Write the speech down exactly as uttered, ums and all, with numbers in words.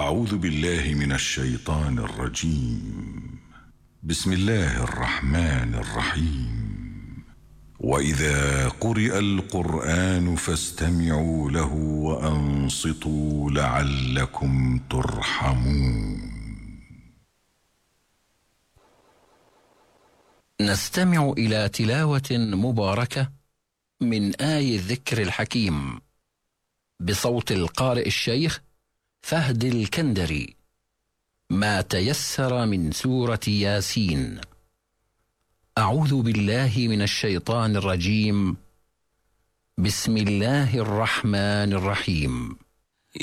أعوذ بالله من الشيطان الرجيم. بسم الله الرحمن الرحيم. وإذا قرئ القرآن فاستمعوا له وأنصتوا لعلكم ترحمون. نستمع إلى تلاوة مباركة من آي الذكر الحكيم بصوت القارئ الشيخ فهد الكندري، ما تيسر من سورة ياسين. أعوذ بالله من الشيطان الرجيم. بسم الله الرحمن الرحيم.